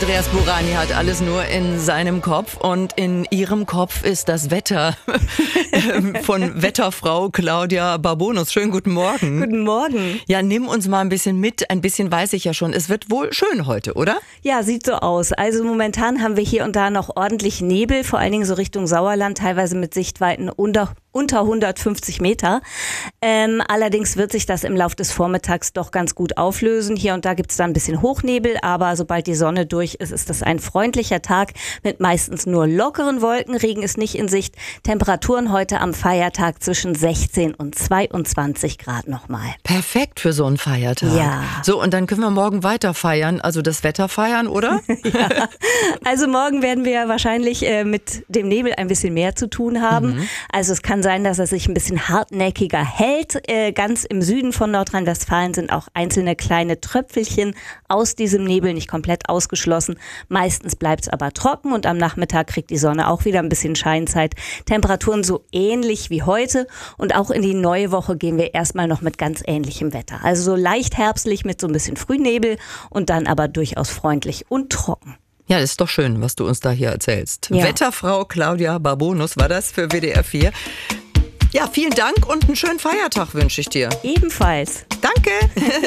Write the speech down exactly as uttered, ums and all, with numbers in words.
Andreas Burani hat alles nur in seinem Kopf und in ihrem Kopf ist das Wetter von Wetterfrau Claudia Barbonus. Schönen guten Morgen. Guten Morgen. Ja, nimm uns mal ein bisschen mit. Ein bisschen weiß ich ja schon. Es wird wohl schön heute, oder? Ja, sieht so aus. Also momentan haben wir hier und da noch ordentlich Nebel, vor allen Dingen so Richtung Sauerland, teilweise mit Sichtweiten unter unter hundertfünfzig Meter. Ähm, allerdings wird sich das im Laufe des Vormittags doch ganz gut auflösen. Hier und da gibt es da ein bisschen Hochnebel, aber sobald die Sonne durch ist, ist das ein freundlicher Tag mit meistens nur lockeren Wolken. Regen ist nicht in Sicht. Temperaturen heute am Feiertag zwischen sechzehn und zweiundzwanzig Grad nochmal. Perfekt für so einen Feiertag. Ja. So, und dann können wir morgen weiter feiern, also das Wetter feiern, oder? Ja. Also morgen werden wir ja wahrscheinlich äh, mit dem Nebel ein bisschen mehr zu tun haben. Mhm. Also es kann sein, dass er sich ein bisschen hartnäckiger hält. Äh, ganz im Süden von Nordrhein-Westfalen sind auch einzelne kleine Tröpfelchen aus diesem Nebel nicht komplett ausgeschlossen. Meistens bleibt es aber trocken und am Nachmittag kriegt die Sonne auch wieder ein bisschen Scheinzeit. Temperaturen so ähnlich wie heute und auch in die neue Woche gehen wir erstmal noch mit ganz ähnlichem Wetter. Also so leicht herbstlich mit so ein bisschen Frühnebel und dann aber durchaus freundlich und trocken. Ja, das ist doch schön, was du uns da hier erzählst. Ja. Wetterfrau Claudia Barbonus war das für W D R vier. Ja, vielen Dank und einen schönen Feiertag wünsche ich dir. Ebenfalls. Danke.